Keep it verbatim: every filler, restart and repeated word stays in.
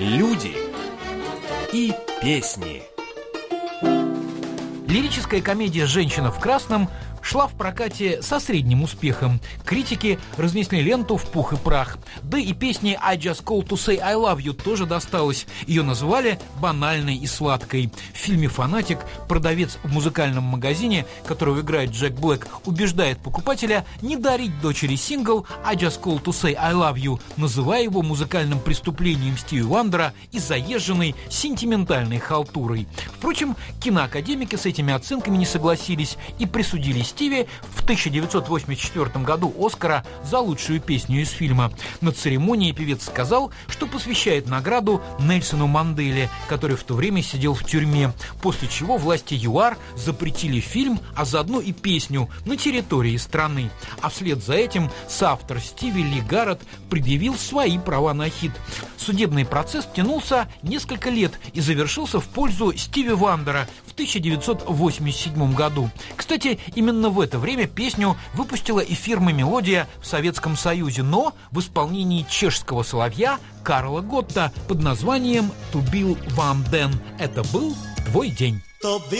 Люди и песни. Лирическая комедия «Женщина в красном» шла в прокате со средним успехом. Критики разнесли ленту в пух и прах. Да и песне «I just called to say I love you» тоже досталось. Ее назвали банальной и сладкой. В фильме «Фанатик» продавец в музыкальном магазине, которого играет Джек Блэк, убеждает покупателя не дарить дочери сингл «I just called to say I love you», называя его музыкальным преступлением Стиви Вандера и заезженной сентиментальной халтурой. Впрочем, киноакадемики с этими оценками не согласились и присудили Стиви в тысяча девятьсот восемьдесят четвёртом году Оскара за лучшую песню из фильма. На церемонии певец сказал, что посвящает награду Нельсону Манделе, который в то время сидел в тюрьме, после чего власти ЮАР запретили фильм, а заодно и песню на территории страны. А вслед за этим соавтор Стиви Ли Гарретт предъявил свои права на хит. Судебный процесс тянулся несколько лет и завершился в пользу Стиви Вандера в тысяча девятьсот восемьдесят седьмом году. Кстати, именно в это время песню выпустила и фирма «Мелодия» в Советском Союзе, но в исполнении чешского соловья Карла Готта под названием «To Be One Then». Это был твой день.